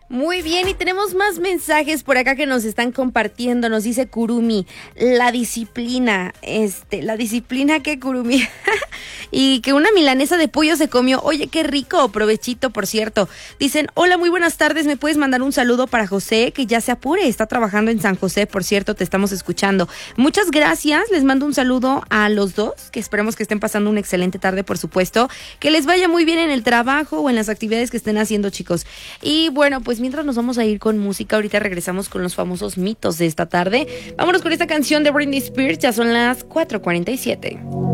Muy bien, y tenemos más mensajes por acá que nos están compartiendo. Nos dice Kurumi, la disciplina que Kurumi y que una milanesa de pollo se comió. Oye, qué rico, provechito, por cierto. Dicen, hola, muy buenas tardes, ¿me puedes mandar un saludo para José? Que ya se apure, está trabajando en San José, por cierto, te estamos escuchando. Muchas gracias, les mando un saludo a los dos, que esperemos que estén pasando una excelente tarde, por supuesto. Que les vaya muy bien en el trabajo o en las actividades que estén haciendo, chicos. Y bueno, pues mientras nos vamos a ir con música, ahorita regresamos con los famosos mitos de esta tarde. Vámonos con esta canción de Britney Spears, ya son las 4:47.